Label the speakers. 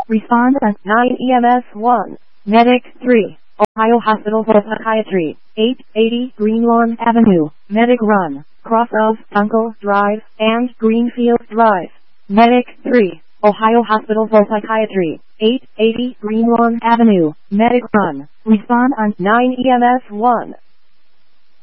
Speaker 1: Respond at 9 EMS 1. Medic 3. Ohio Hospital for Psychiatry, 880 Greenlawn Avenue, Medic Run, cross of Tuncle Drive and Greenfield Drive. Medic 3. Ohio Hospital for Psychiatry, 880 Greenlawn Avenue, Medic Run. Respond on 9 EMS 1.